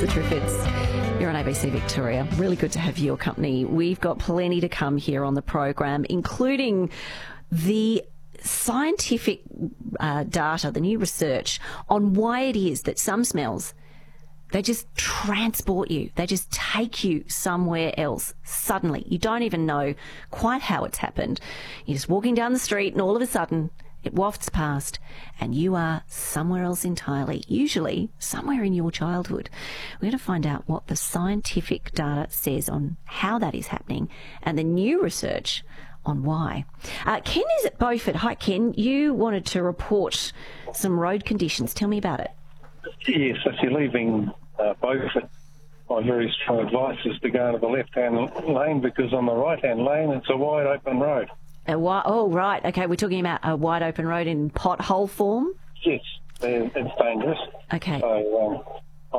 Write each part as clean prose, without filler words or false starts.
the Triffids. You're on ABC Victoria. Really good to have your company. We've got plenty to come here on the program, including the scientific data, the new research on why it is that some smells, they just transport you. They just take you somewhere else suddenly. You don't even know quite how it's happened. You're just walking down the street and all of a sudden it wafts past and you are somewhere else entirely, usually somewhere in your childhood. We're going to find out what the scientific data says on how that is happening and the new research on why. Ken is at Beaufort. Hi, Ken. You wanted to report some road conditions. Tell me about it. Yes, if you're leaving Beaufort, my very strong advice is to go into the left-hand lane, because on the right-hand lane it's a wide open road. Oh, right. Okay, we're talking about a wide open road in pothole form? Yes, it's dangerous. Okay. So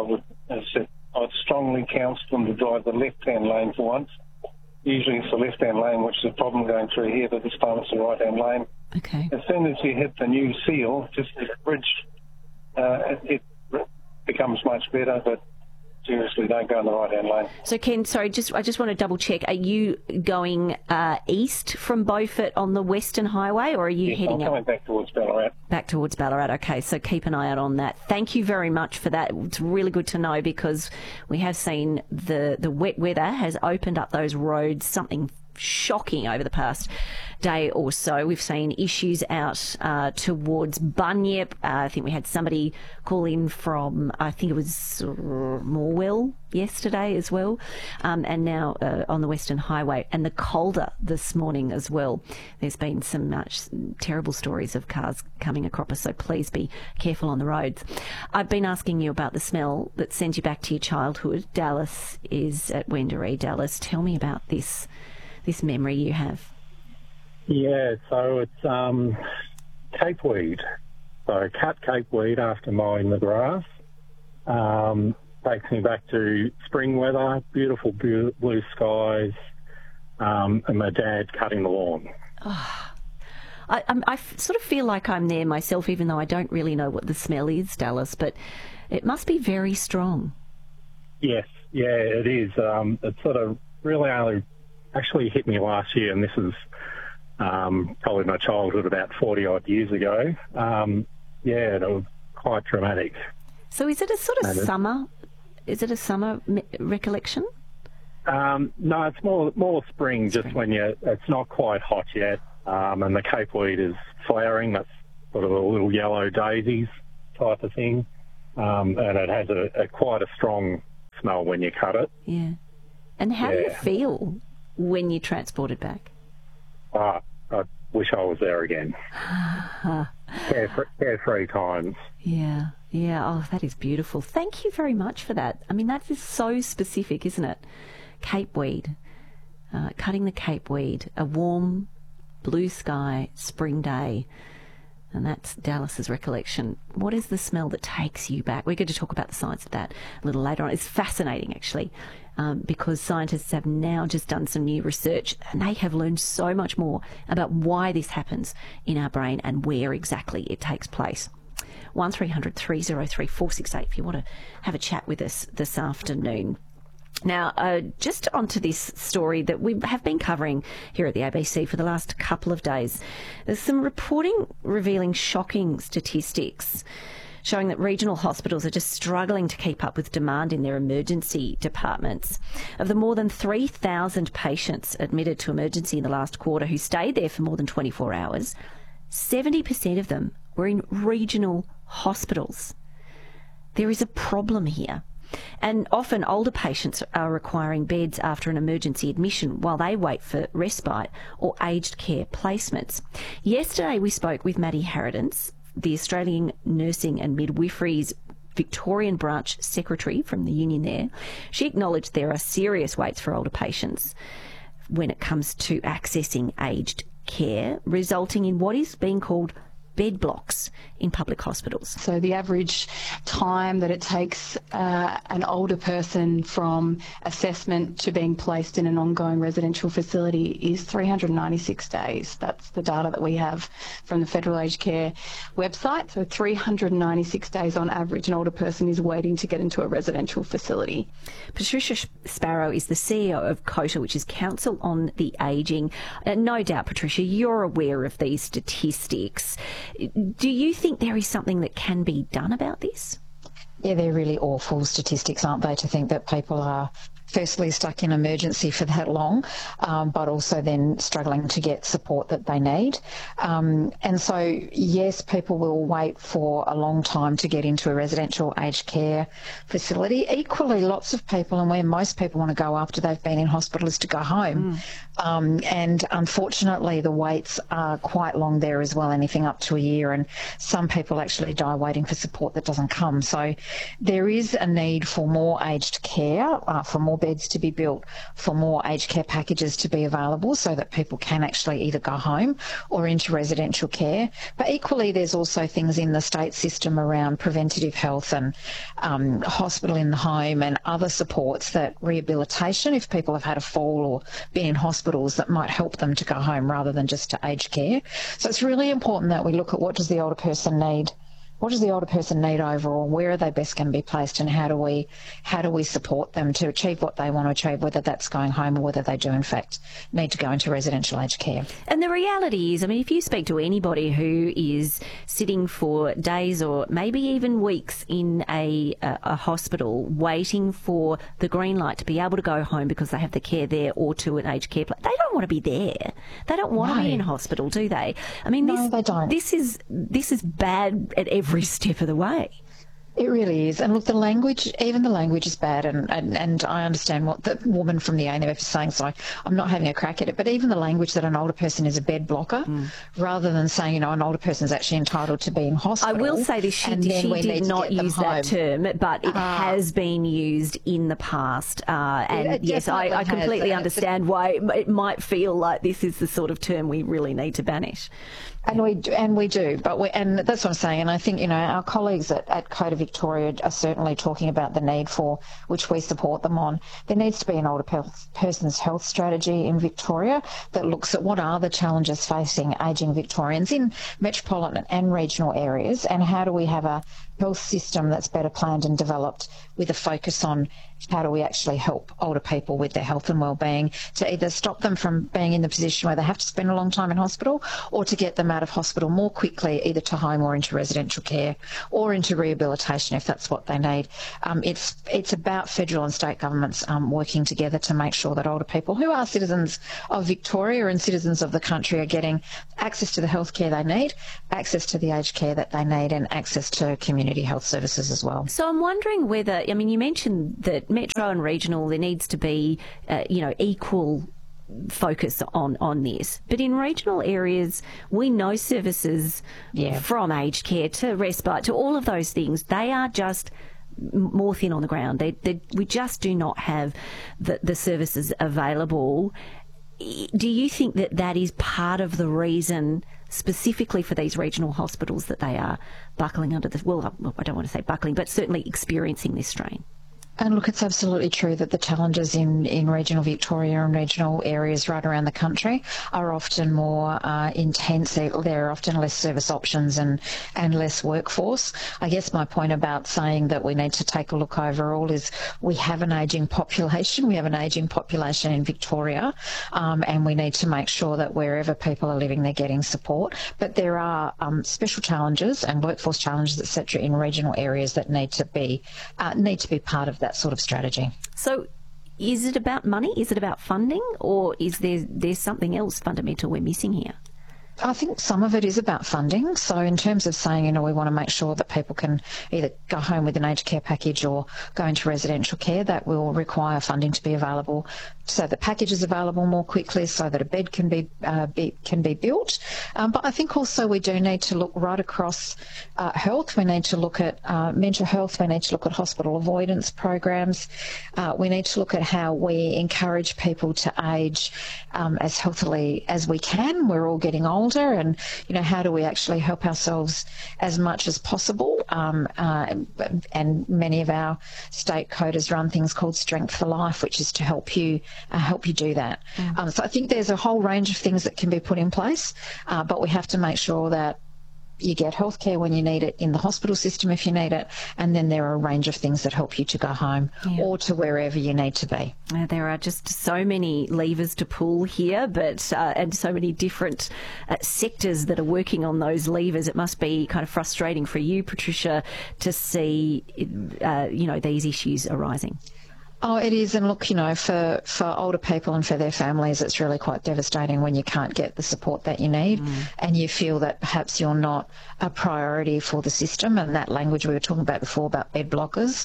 I'd strongly counsel them to drive the left-hand lane for once. Usually it's the left-hand lane, which is a problem going through here, but this time it's the right-hand lane. Okay. As soon as you hit the new seal, just the bridge, it becomes much better, but seriously, don't go in the right-hand lane. So, Ken, sorry, I just want to double-check. Are you going east from Beaufort on the Western Highway, or are you heading I'm coming back towards Ballarat. Back towards Ballarat, okay, so keep an eye out on that. Thank you very much for that. It's really good to know, because we have seen the wet weather has opened up those roads, something shocking over the past day or so. We've seen issues out towards Bunyip. I think we had somebody call in from, I think it was Morwell yesterday as well, and now on the Western Highway, and the Calder this morning as well. There's been some terrible stories of cars coming across us, so please be careful on the roads. I've been asking you about the smell that sends you back to your childhood. Dallas is at Wendouree. Dallas, tell me about this memory you have. Yeah, so it's cape weed. So cut cape weed after mowing the grass. Takes me back to spring weather, beautiful blue skies, and my dad cutting the lawn. Oh, I sort of feel like I'm there myself, even though I don't really know what the smell is, Dallas, but it must be very strong. Yes, yeah, it is. It sort of really only actually hit me last year, and this is probably my childhood about 40-odd years ago. Yeah, it was quite dramatic. So is it a sort of summer? Is it a summer recollection? No, it's more spring, just when it's not quite hot yet, and the cape weed is flowering. That's sort of a little yellow daisies type of thing, and it has a quite a strong smell when you cut it. Yeah. And how do you feel when you transported back? I wish I was there again. Carefree times. Yeah. Oh, that is beautiful. Thank you very much for that. I mean, that is so specific, isn't it? Cape weed. Cutting the cape weed. A warm, blue sky, spring day. And that's Dallas's recollection. What is the smell that takes you back? We're going to talk about the science of that a little later on. It's fascinating, actually, because scientists have now just done some new research, and they have learned so much more about why this happens in our brain and where exactly it takes place. 1300 303 468 if you want to have a chat with us this afternoon. Now, just onto this story that we have been covering here at the ABC for the last couple of days. There's some reporting revealing shocking statistics showing that regional hospitals are just struggling to keep up with demand in their emergency departments. Of the more than 3,000 patients admitted to emergency in the last quarter who stayed there for more than 24 hours, 70% of them were in regional hospitals. There is a problem here. And often older patients are requiring beds after an emergency admission while they wait for respite or aged care placements. Yesterday we spoke with Maddie Harradence, the Australian Nursing and Midwifery's Victorian branch secretary from the union there. She acknowledged there are serious waits for older patients when it comes to accessing aged care, resulting in what is being called bed blocks in public hospitals? So the average time that it takes an older person from assessment to being placed in an ongoing residential facility is 396 days. That's the data that we have from the Federal Aged Care website. So 396 days on average an older person is waiting to get into a residential facility. Patricia Sparrow is the CEO of COTA, which is Council on the Ageing. No doubt, Patricia, you're aware of these statistics. Do you think there is something that can be done about this? Yeah, they're really awful statistics, aren't they, to think that people are firstly stuck in emergency for that long, but also then struggling to get support that they need. And so, yes, people will wait for a long time to get into a residential aged care facility. Equally, lots of people, and where most people want to go after they've been in hospital, is to go home. And unfortunately, the waits are quite long there as well, anything up to a year, and some people actually die waiting for support that doesn't come. So there is a need for more aged care, for more beds to be built, for more aged care packages to be available so that people can actually either go home or into residential care. But equally, there's also things in the state system around preventative health and hospital in the home and other supports, that rehabilitation, if people have had a fall or been in hospitals, that might help them to go home rather than just to aged care. So it's really important that we look at what does the older person need. What does the older person need overall? Where are they best going to be placed, and how do we support them to achieve what they want to achieve, whether that's going home or whether they do in fact need to go into residential aged care? And the reality is, I mean, if you speak to anybody who is sitting for days or maybe even weeks in a hospital waiting for the green light to be able to go home because they have the care there or to an aged care place, they don't want to be there. They don't want to be in hospital, do they? I mean, they don't. This is bad at every step of the way. It really is. And look, the language, even the language is bad, and I understand what the woman from the ANF is saying, so I'm not having a crack at it, but even the language that an older person is a bed blocker, rather than saying, you know, an older person is actually entitled to be in hospital. I will say this, she did not use that term, but it has been used in the past. And yes, I completely understand why it might feel like this is the sort of term we really need to banish. And we do, and that's what I'm saying. And I think, you know, our colleagues at COTA Victoria are certainly talking about the need for, which we support them on. There needs to be an older person's health strategy in Victoria that looks at what are the challenges facing ageing Victorians in metropolitan and regional areas, and how do we have a health system that's better planned and developed with a focus on how do we actually help older people with their health and wellbeing, to either stop them from being in the position where they have to spend a long time in hospital, or to get them out of hospital more quickly, either to home or into residential care or into rehabilitation if that's what they need. It's about federal and state governments working together to make sure that older people who are citizens of Victoria and citizens of the country are getting access to the health care they need, access to the aged care that they need, and access to community health services as well. So I'm wondering whether, I mean, you mentioned that metro and regional, there needs to be, equal focus on this. But in regional areas, we know services from aged care to respite to all of those things, they are just more thin on the ground. We just do not have the services available. Do you think that is part of the reason, specifically for these regional hospitals, that they are buckling under the, well, I don't want to say buckling, but certainly experiencing this strain? And look, it's absolutely true that the challenges in regional Victoria and regional areas right around the country are often more intense. There are often less service options and less workforce. I guess my point about saying that we need to take a look overall is we have an ageing population. We have an ageing population in Victoria, and we need to make sure that wherever people are living, they're getting support. But there are special challenges and workforce challenges, etc., in regional areas that need to be part of that sort of strategy. So is it about money? Is it about funding? Or is there's something else fundamental we're missing here? I think some of it is about funding. So in terms of saying, you know, we want to make sure that people can either go home with an aged care package or go into residential care, that will require funding to be available so the package is available more quickly, so that a bed can be built. But I think also we do need to look right across health. We need to look at mental health. We need to look at hospital avoidance programs. We need to look at how we encourage people to age as healthily as we can. We're all getting older, and how do we actually help ourselves as much as possible? And many of our state coders run things called Strength for Life, which is to help you do that. So I think there's a whole range of things that can be put in place, but we have to make sure that you get healthcare when you need it, in the hospital system if you need it, and then there are a range of things that help you to go home or to wherever you need to be. There are just so many levers to pull here, but and so many different sectors that are working on those levers. It must be kind of frustrating for you, Patricia, to see these issues arising. Oh, it is. And look, for older people and for their families, it's really quite devastating when you can't get the support that you need and you feel that perhaps you're not a priority for the system. And that language we were talking about before about bed blockers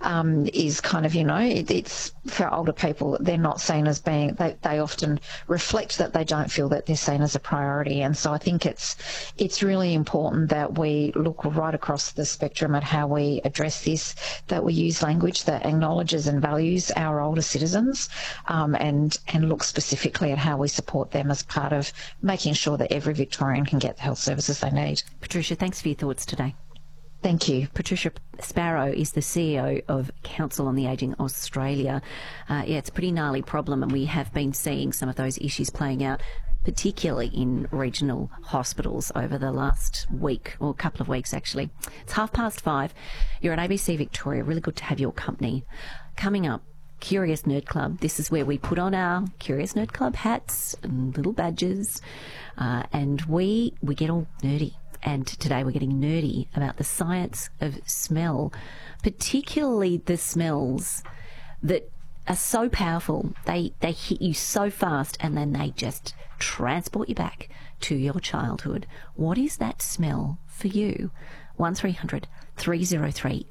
is kind of, it's for older people, they're not seen as being, they often reflect that they don't feel that they're seen as a priority. And so I think it's really important that we look right across the spectrum at how we address this, that we use language that acknowledges and values our older citizens, and look specifically at how we support them as part of making sure that every Victorian can get the health services they need. Patricia, thanks for your thoughts today. Thank you. Patricia Sparrow is the CEO of Council on the Ageing Australia. It's a pretty gnarly problem, and we have been seeing some of those issues playing out, particularly in regional hospitals over the last week, or a couple of weeks actually. It's 5:30. You're at ABC Victoria. Really good to have your company. Coming up, Curious Nerd Club. This is where we put on our Curious Nerd Club hats and little badges, and we get all nerdy. And today we're getting nerdy about the science of smell, particularly the smells that are so powerful. They hit you so fast, and then they just transport you back to your childhood. What is that smell for you? 1300 303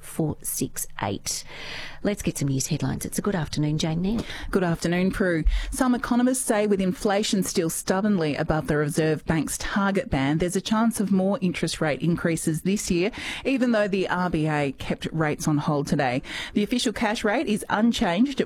468. Let's get some news headlines. It's a good afternoon, Jane Neal. Good afternoon, Prue. Some economists say with inflation still stubbornly above the Reserve Bank's target band, there's a chance of more interest rate increases this year, even though the RBA kept rates on hold today. The official cash rate is unchanged at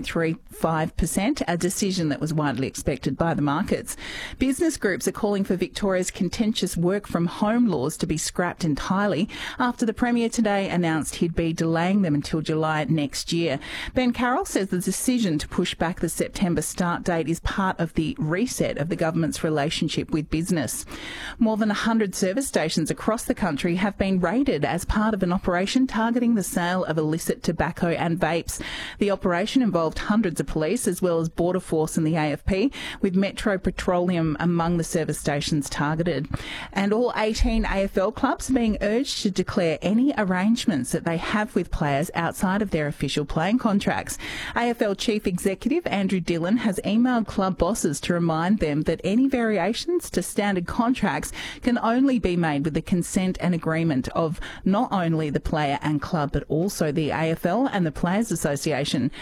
4.35%, a decision that was widely expected by the markets. Business groups are calling for Victoria's contentious work from home laws to be scrapped entirely after the Premier today announced he'd be delaying them until July next year. Ben Carroll says the decision to push back the September start date is part of the reset of the government's relationship with business. More than 100 service stations across the country have been raided as part of an operation targeting the sale of illicit tobacco and vapes. The operation involved hundreds of police as well as Border Force and the AFP, with Metro Petroleum among the service stations targeted. And all 18 AFL clubs are being urged to declare any arrangements that they have with players outside of their official playing contracts. AFL Chief Executive Andrew Dillon has emailed club bosses to remind them that any variations to standard contracts can only be made with the consent and agreement of not only the player and club but also the AFL and the Players Association.